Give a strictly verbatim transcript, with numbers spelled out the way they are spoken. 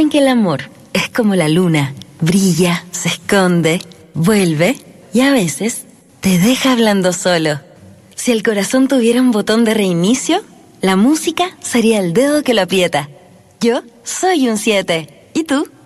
que el amor es como la luna, brilla, se esconde, vuelve y a veces te deja hablando solo. Si el corazón tuviera un botón de reinicio, la música sería el dedo que lo aprieta. Yo soy un siete. ¿Y tú?